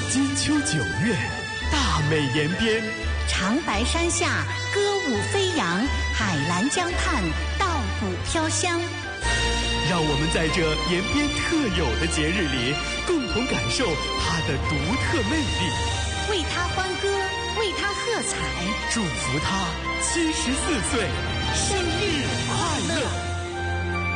金秋9月，大美延边， 长白山下歌舞飞扬，海蓝江畔稻谷飘香。 让我们在这延边特有的节日里，共同感受它的独特魅力， 为它欢歌，为它喝彩， 祝福它74岁生日